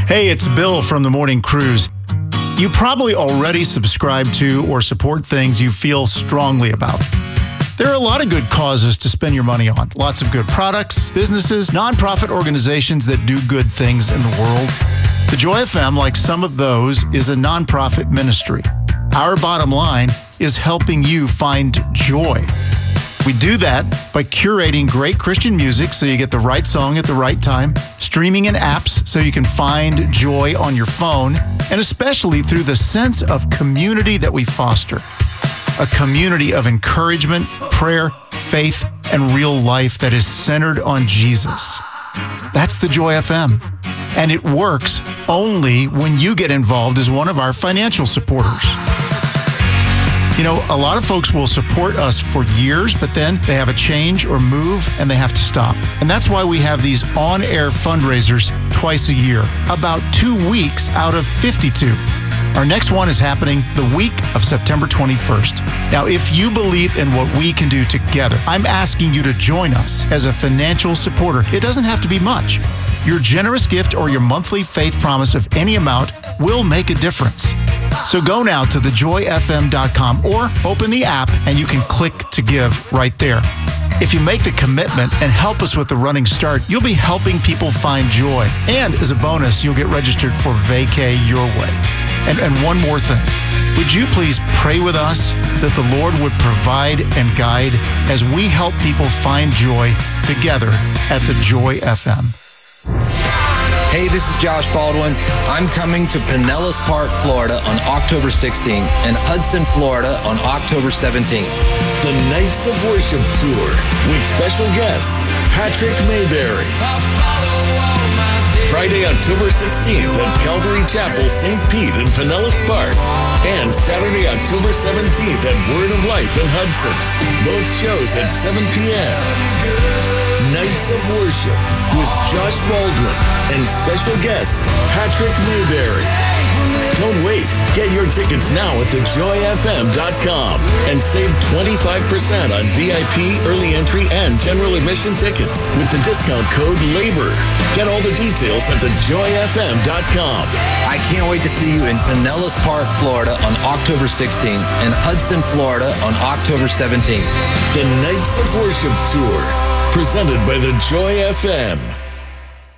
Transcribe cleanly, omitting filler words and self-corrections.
Hey, it's Bill from the Morning Cruise. You probably already subscribe to or support things you feel strongly about. There are a lot of good causes to spend your money on. Lots of good products, businesses, nonprofit organizations that do good things in the world. The Joy FM, like some of those, is a nonprofit ministry. Our bottom line is helping you find joy. We do that by curating great Christian music so you get the right song at the right time, streaming in apps so you can find joy on your phone, and especially through the sense of community that we foster. A community of encouragement, prayer, faith, and real life that is centered on Jesus. That's the Joy FM. And it works only when you get involved as one of our financial supporters. You know, a lot of folks will support us for years, but then they have a change or move and they have to stop. And that's why we have these on-air fundraisers twice a year, about 2 weeks out of 52. Our next one is happening the week of September 21st. Now, if you believe in what we can do together, I'm asking you to join us as a financial supporter. It doesn't have to be much. Your generous gift or your monthly faith promise of any amount will make a difference. So go now to thejoyfm.com or open the app and you can click to give right there. If you make the commitment and help us with the running start, you'll be helping people find joy. And as a bonus, you'll get registered for Vacay Your Way. And one more thing. Would you please pray with us that the Lord would provide and guide as we help people find joy together at the Joy FM. Hey, this is Josh Baldwin. I'm coming to Pinellas Park, Florida on October 16th and Hudson, Florida on October 17th. The Nights of Worship Tour with special guest Patrick Mayberry. Friday, October 16th at Calvary Chapel, St. Pete in Pinellas Park. And Saturday, October 17th at Word of Life in Hudson. Both shows at 7 p.m. Nights of Worship with Josh Baldwin and special guest Patrick Mayberry. Don't wait. Get your tickets now at thejoyfm.com and save 25% on VIP, early entry, and general admission tickets with the discount code LABOR. Get all the details at thejoyfm.com. I can't wait to see you in Pinellas Park, Florida on October 16th and Hudson, Florida on October 17th. The Nights of Worship Tour, presented by the Joy FM.